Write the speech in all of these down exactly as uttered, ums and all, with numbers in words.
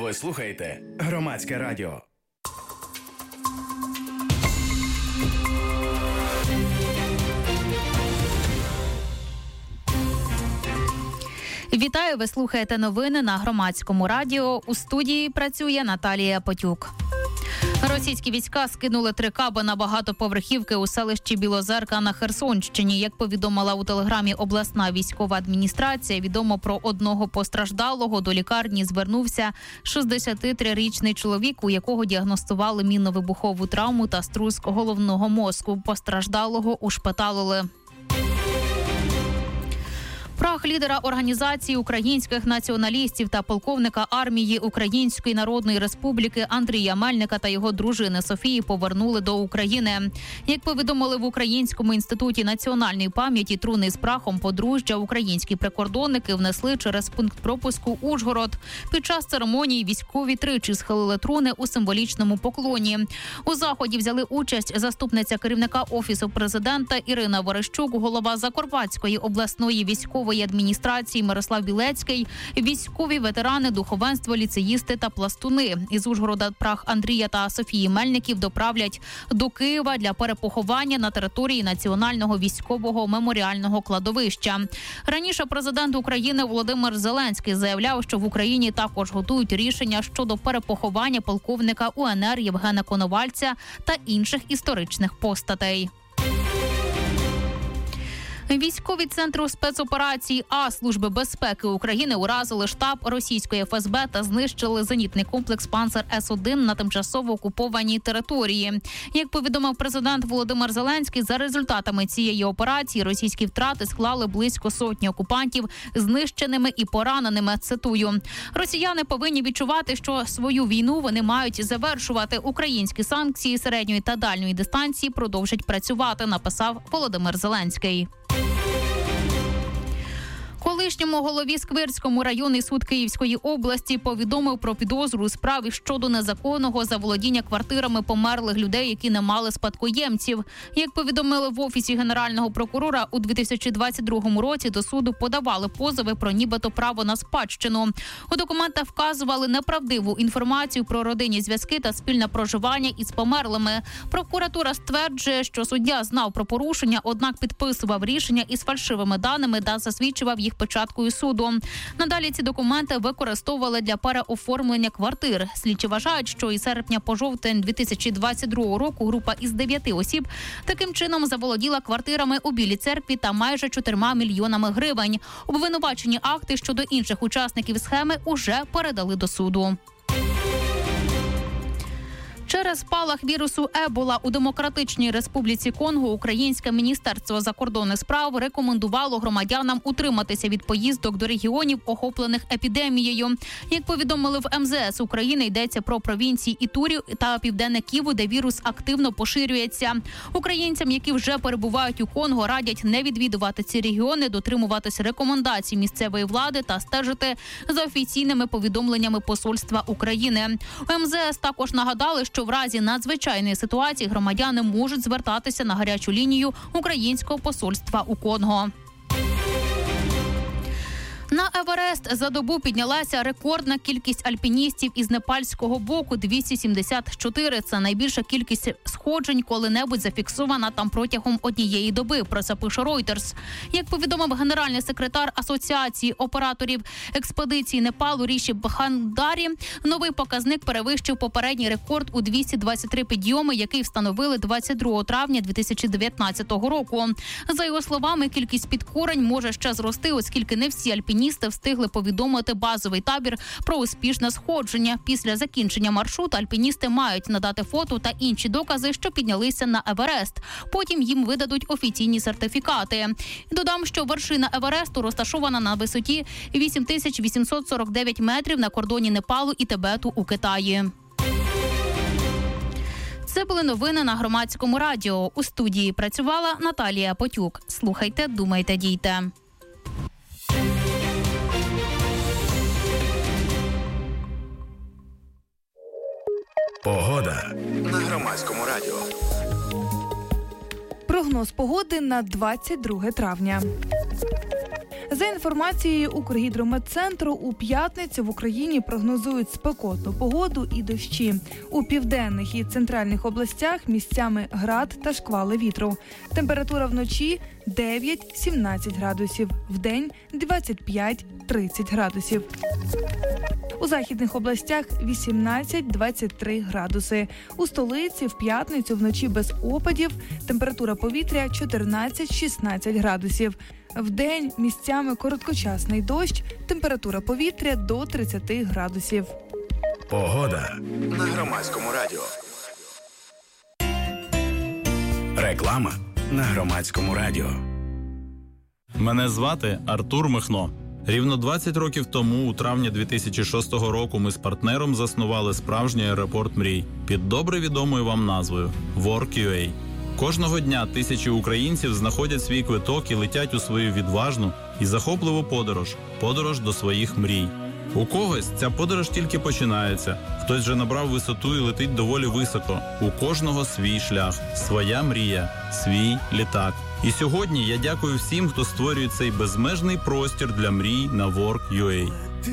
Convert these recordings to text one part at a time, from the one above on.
Ви слухаєте Громадське радіо. Вітаю, ви слухаєте новини на Громадському радіо. У студії працює Наталія Потюк. Російські війська скинули три каби на багатоповерхівки у селищі Білозерка на Херсонщині. Як повідомила у телеграмі обласна військова адміністрація, відомо про одного постраждалого. До лікарні звернувся шістдесятитрирічний чоловік, у якого діагностували мінно-вибухову травму та струс головного мозку. Постраждалого ушпиталили. Прах лідера організації українських націоналістів та полковника армії Української Народної Республіки Андрія Мельника та його дружини Софії повернули до України. Як повідомили в Українському інституті національної пам'яті, труни з прахом подружжя українські прикордонники внесли через пункт пропуску Ужгород. Під час церемонії військові тричі схилили труни у символічному поклоні. У заході взяли участь заступниця керівника Офісу президента Ірина Верещук, голова Закарпатської обласної військової адміністрації Мирослав Білецький, військові ветерани, духовенство, ліцеїсти та пластуни. Із Ужгорода прах Андрія та Софії Мельників доправлять до Києва для перепоховання на території Національного військового меморіального кладовища. Раніше президент України Володимир Зеленський заявляв, що в Україні також готують рішення щодо перепоховання полковника УНР Євгена Коновальця та інших історичних постатей. Військові центру спецоперацій А Служби безпеки України уразили штаб російської еф ес бе та знищили зенітний комплекс «Панцер С один» на тимчасово окупованій території. Як повідомив президент Володимир Зеленський, за результатами цієї операції російські втрати склали близько сотні окупантів знищеними і пораненими. Цитую: «Росіяни повинні відчувати, що свою війну вони мають завершувати. Українські санкції середньої та дальньої дистанції продовжать працювати», написав Володимир Зеленський. Колишньому голові Сквирському районний суд Київської області повідомив про підозру у справі щодо незаконного заволодіння квартирами померлих людей, які не мали спадкоємців. Як повідомили в Офісі Генерального прокурора, у дві тисячі двадцять другому році до суду подавали позови про нібито право на спадщину. У документах вказували неправдиву інформацію про родинні зв'язки та спільне проживання із померлими. Прокуратура стверджує, що суддя знав про порушення, однак підписував рішення із фальшивими даними та засвідчував їх печаткою суду. Надалі ці документи використовували для переоформлення квартир. Слідчі вважають, що із серпня по жовтень дві тисячі двадцять другого року група із дев'яти осіб таким чином заволоділа квартирами у Білій Церкві та майже чотирма мільйонами гривень. Обвинувачені акти щодо інших учасників схеми уже передали до суду. Через спалах вірусу Ебола у Демократичній Республіці Конго Українське Міністерство закордонних справ рекомендувало громадянам утриматися від поїздок до регіонів, охоплених епідемією. Як повідомили в ем зе ес України, йдеться про провінції Ітурі та Південне Ківу, де вірус активно поширюється. Українцям, які вже перебувають у Конго, радять не відвідувати ці регіони, дотримуватися рекомендацій місцевої влади та стежити за офіційними повідомленнями Посольства України. У ем зе ес також нагадали, що що в разі надзвичайної ситуації громадяни можуть звертатися на гарячу лінію Українського посольства у Конго. На Еверест за добу піднялася рекордна кількість альпіністів із непальського боку – двісті сімдесят чотири. Це найбільша кількість сходжень коли-небудь зафіксована там протягом однієї доби, про це пише Reuters. Як повідомив генеральний секретар Асоціації операторів експедиції Непалу Ріші Бхандарі, новий показник перевищив попередній рекорд у двісті двадцять три підйоми, який встановили двадцять другого травня дві тисячі дев'ятнадцятого року. За його словами, кількість підкорень може ще зрости, оскільки не всі альпіністи Альпіністи встигли повідомити базовий табір про успішне сходження. Після закінчення маршруту альпіністи мають надати фото та інші докази, що піднялися на Еверест. Потім їм видадуть офіційні сертифікати. Додам, що вершина Евересту розташована на висоті вісім тисяч вісімсот сорок дев'ять метрів на кордоні Непалу і Тибету у Китаї. Це були новини на Громадському радіо. У студії працювала Наталія Потюк. Слухайте, думайте, дійте. Погода на Громадському радіо. Прогноз погоди на двадцять друге травня. За інформацією Укргідрометцентру, у п'ятницю в Україні прогнозують спекотну погоду і дощі. У південних і центральних областях місцями град та шквали вітру. Температура вночі дев'ять-сімнадцять градусів, вдень двадцять п'ять-тридцять градусів. У західних областях вісімнадцять-двадцять три градуси. У столиці в п'ятницю вночі без опадів, температура повітря чотирнадцять-шістнадцять градусів. Вдень місцями короткочасний дощ, температура повітря до тридцять градусів. Погода на Громадському радіо. Реклама на Громадському радіо. Мене звати Артур Михно. Рівно двадцять років тому, у травні дві тисячі шостого року, ми з партнером заснували справжній аеропорт мрій під добре відомою вам назвою WorkUA. Кожного дня тисячі українців знаходять свій квиток і летять у свою відважну і захопливу подорож – подорож до своїх мрій. У когось ця подорож тільки починається, хтось вже набрав висоту і летить доволі високо. У кожного свій шлях, своя мрія, свій літак. І сьогодні я дякую всім, хто створює цей безмежний простір для мрій на WorkUA.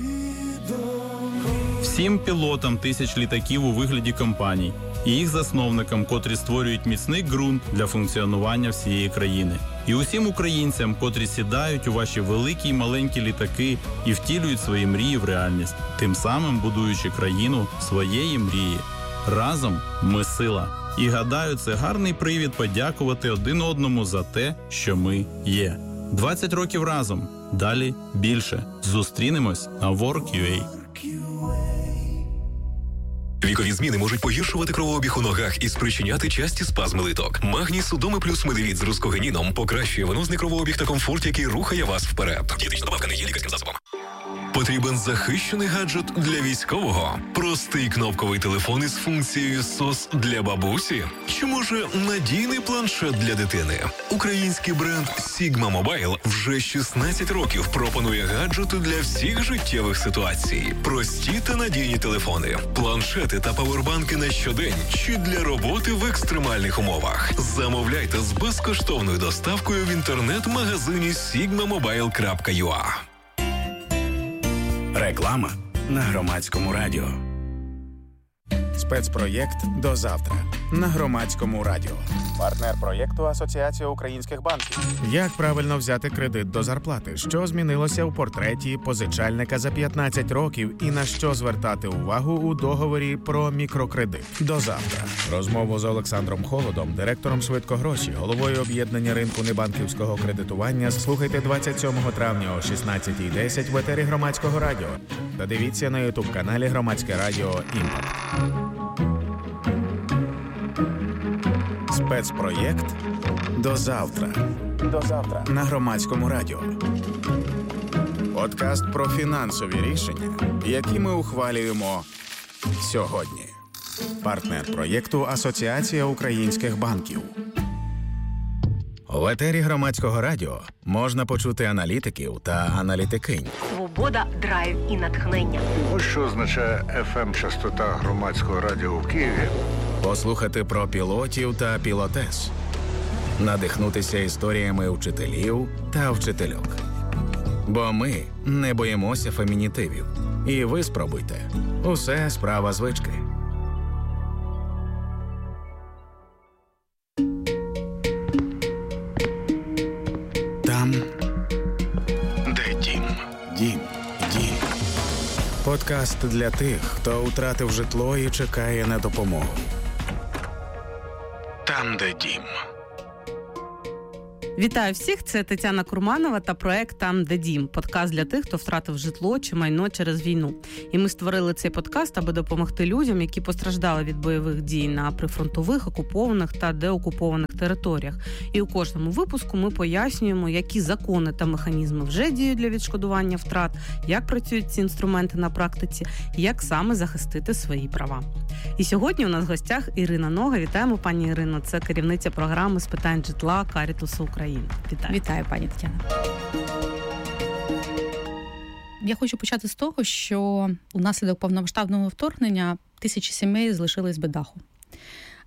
Всім пілотам тисяч літаків у вигляді компаній і їх засновникам, котрі створюють міцний ґрунт для функціонування всієї країни. І усім українцям, котрі сідають у ваші великі й маленькі літаки і втілюють свої мрії в реальність, тим самим будуючи країну своєї мрії. Разом ми сила. І гадаю, це гарний привід подякувати один одному за те, що ми є. двадцять років разом. Далі більше. Зустрінемось на WorkUA. Вікові зміни можуть погіршувати кровообіг у ногах і спричиняти часті спазми литок. Магній Судоми плюс Медивіт з рускогеніном покращує венозний кровообіг та комфорт, який рухає вас вперед. Дієтична добавка не є лікарським засобом. Потрібен захищений гаджет для військового? Простий кнопковий телефон із функцією сос для бабусі? Чи може надійний планшет для дитини? Український бренд Sigma Mobile вже шістнадцять років пропонує гаджети для всіх життєвих ситуацій. Прості та надійні телефони, планшети та павербанки на щодень чи для роботи в екстремальних умовах. Замовляйте з безкоштовною доставкою в інтернет-магазині сігма мобайл крапка ю а. Реклама на Громадському радіо. Спецпроєкт «До завтра» на Громадському радіо. Партнер проєкту Асоціація українських банків. Як правильно взяти кредит до зарплати? Що змінилося у портреті позичальника за п'ятнадцять років і на що звертати увагу у договорі про мікрокредит? До завтра. Розмову з Олександром Холодом, директором «Швидкогроші», головою об'єднання ринку небанківського кредитування, слухайте двадцять сьомого травня о шістнадцятій десять в етері Громадського радіо. Та дивіться на ютуб-каналі Громадське радіо «Імпакт». Спецпроєкт «До завтра». До завтра. На Громадському радіо. Подкаст про фінансові рішення, які ми ухвалюємо сьогодні. Партнер проєкту Асоціація українських банків. В етері Громадського радіо можна почути аналітиків та аналітикинь. Свобода, драйв і натхнення. Ось що означає еф ем-частота Громадського радіо в Києві. Послухати про пілотів та пілотес. Надихнутися історіями вчителів та вчительок. Бо ми не боїмося фемінітивів. І ви спробуйте. Усе справа звички. Там, де дім. Дім. Дім. Подкаст для тих, хто втратив житло і чекає на допомогу. Там, де дім. Вітаю всіх, це Тетяна Курманова та проект «Там, де дім». Подкаст для тих, хто втратив житло чи майно через війну. І ми створили цей подкаст, аби допомогти людям, які постраждали від бойових дій на прифронтових, окупованих та деокупованих територіях. І у кожному випуску ми пояснюємо, які закони та механізми вже діють для відшкодування втрат, як працюють ці інструменти на практиці, і як саме захистити свої права. І сьогодні у нас в гостях Ірина Нога. Вітаємо, пані Ірино. Це керівниця програми з питань житла Карітасу України. Вітаю. Вітаю, пані Тетяна. Я хочу почати з того, що унаслідок повномасштабного вторгнення тисячі сімей залишились без даху.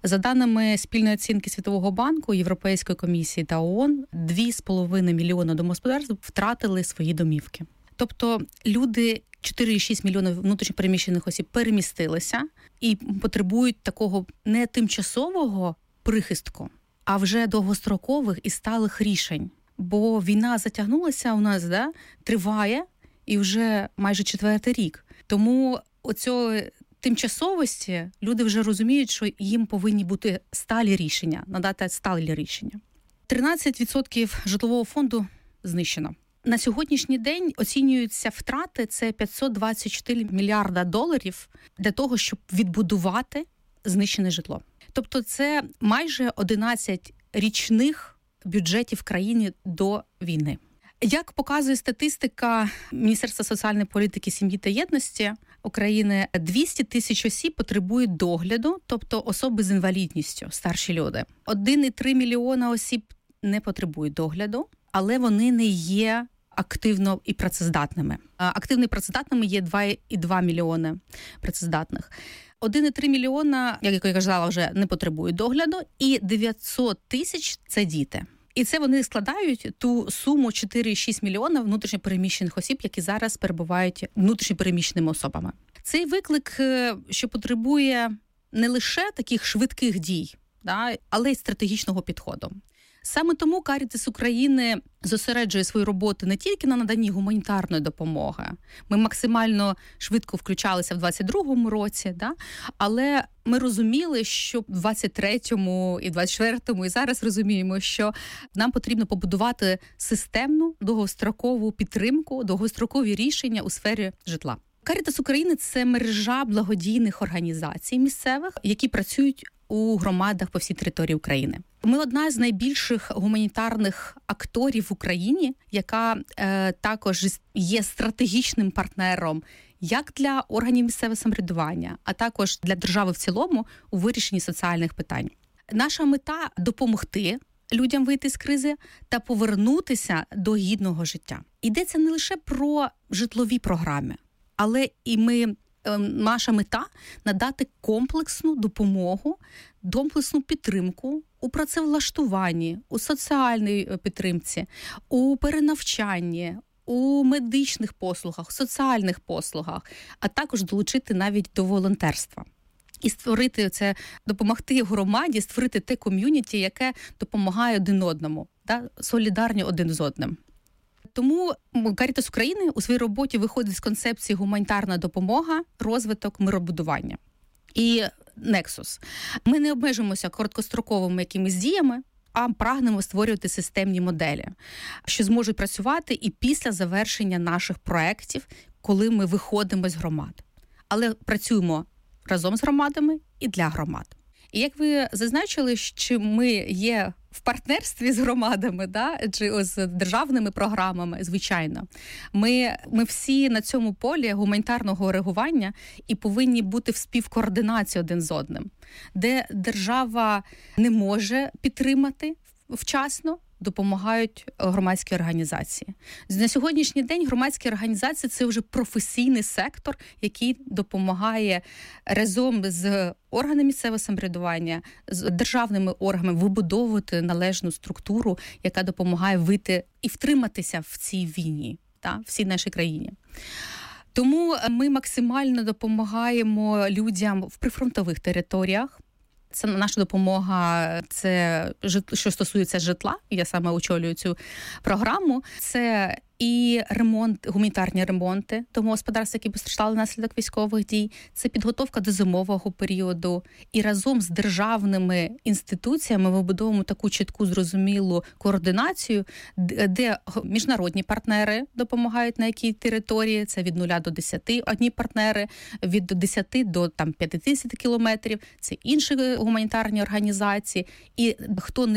За даними спільної оцінки Світового банку, Європейської комісії та ООН, два з половиною мільйони домогосподарств втратили свої домівки. Тобто люди, чотири цілих шість десятих мільйонів внутрішньопереміщених осіб перемістилися і потребують такого не тимчасового прихистку, а вже довгострокових і сталих рішень. Бо війна затягнулася у нас, да, триває, і вже майже четвертий рік. Тому оцього тимчасовості люди вже розуміють, що їм повинні бути сталі рішення, надати сталі рішення. тринадцять відсотків житлового фонду знищено. На сьогоднішній день оцінюються втрати – це п'ятсот двадцять чотири мільярда доларів для того, щоб відбудувати знищене житло. Тобто це майже одинадцять річних бюджетів в країні до війни. Як показує статистика Міністерства соціальної політики, сім'ї та єдності України, двісті тисяч осіб потребують догляду, тобто особи з інвалідністю, старші люди. один цілих три мільйона осіб не потребують догляду, але вони не є активно і працездатними. Активно і працездатними є два цілих два мільйони працездатних. один цілих три мільйона, як я казала, вже не потребують догляду, і дев'ятсот тисяч – це діти. І це вони складають ту суму чотири цілих шість мільйона внутрішньопереміщених осіб, які зараз перебувають внутрішньопереміщеними особами. Цей виклик, що потребує не лише таких швидких дій, да, але й стратегічного підходу. Саме тому Карітас України зосереджує свою роботу не тільки на наданні гуманітарної допомоги. Ми максимально швидко включалися в двадцять другому році, да? Але ми розуміли, що в двадцять третьому і двадцять четвертому, і зараз розуміємо, що нам потрібно побудувати системну довгострокову підтримку, довгострокові рішення у сфері житла. Карітас України – це мережа благодійних організацій місцевих, які працюють у громадах по всій території України. Ми одна з найбільших гуманітарних акторів в Україні, яка е, також є стратегічним партнером як для органів місцевого самоврядування, а також для держави в цілому у вирішенні соціальних питань. Наша мета – допомогти людям вийти з кризи та повернутися до гідного життя. Йдеться не лише про житлові програми, але і ми... Наша мета – надати комплексну допомогу, комплексну підтримку у працевлаштуванні, у соціальній підтримці, у перенавчанні, у медичних послугах, соціальних послугах, а також долучити навіть до волонтерства. І створити це, допомогти громаді, створити те ком'юніті, яке допомагає один одному, да, солідарні один з одним. Тому Карітас України у своїй роботі виходить з концепції гуманітарна допомога, розвиток, миробудування. І Nexus. Ми не обмежимося короткостроковими якимись діями, а прагнемо створювати системні моделі, що зможуть працювати і після завершення наших проєктів, коли ми виходимо з громад. Але працюємо разом з громадами і для громад. І як ви зазначили, що ми є в партнерстві з громадами, да, чи з державними програмами, звичайно, ми, ми всі на цьому полі гуманітарного реагування і повинні бути в співкоординації один з одним, де держава не може підтримати вчасно, допомагають громадські організації. На сьогоднішній день громадські організації – це вже професійний сектор, який допомагає разом з органами місцевого самоврядування, з державними органами вибудовувати належну структуру, яка допомагає вийти і втриматися в цій війні, та, в цій нашій країні. Тому ми максимально допомагаємо людям в прифронтових територіях. Це наша допомога, це що стосується житла, я саме очолюю цю програму. Це і ремонт, гуманітарні ремонти домогосподарств, які постраждали внаслідок військових дій, це підготовка до зимового періоду. І разом з державними інституціями ми вибудовуємо таку чітку, зрозумілу координацію, де міжнародні партнери допомагають на якій території, це від нуля до десяти, одні партнери, від десяти до там, п'ятдесят кілометрів, це інші гуманітарні організації. І хто не